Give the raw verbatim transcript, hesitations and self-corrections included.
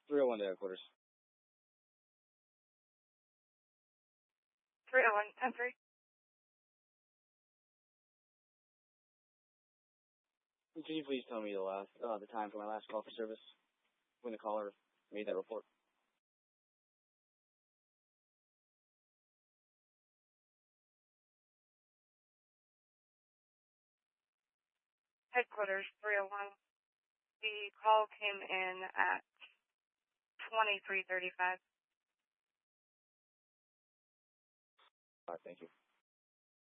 three oh one to headquarters. three oh one, ten three. Could you please tell me the last, uh, the time for my last call for service when the caller made that report? Headquarters, three oh one. The call came in at twenty-three thirty-five. All right, thank you.